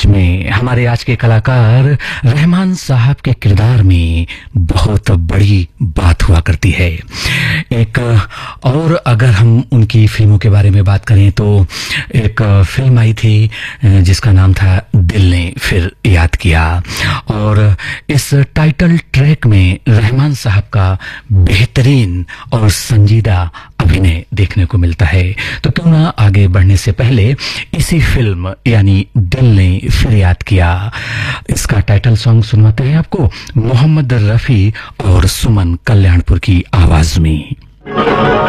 में हमारे आज के कलाकार रहमान साहब के किरदार में बहुत बड़ी बात हुआ करती है। एक और अगर हम उनकी फिल्मों के बारे में बात करें तो एक फिल्म आई थी जिसका नाम था दिल ने फिर याद किया, और इस टाइटल ट्रैक में रहमान साहब का बेहतरीन और संजीदा अभिनय देखने को मिलता है। तो क्यों ना आगे बढ़ने से पहले इसी फिल्म यानी दिल ने फिर याद किया, इसका टाइटल सॉन्ग सुनवाते हैं आपको मोहम्मद रफी और सुमन कल्याणपुर की आवाज में।